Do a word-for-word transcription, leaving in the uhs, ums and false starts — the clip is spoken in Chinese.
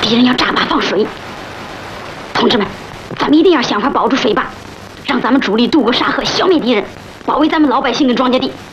敌人要炸坝放水。同志们，咱们一定要想法保住水坝，让咱们主力渡过沙河，消灭敌人，保卫咱们老百姓跟庄稼地。